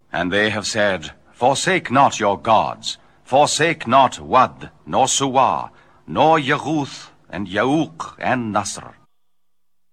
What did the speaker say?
And they have said, Forsake not your gods, forsake not Wad, nor Suwa, nor Yaguth, and Ya'uq, and Nasr.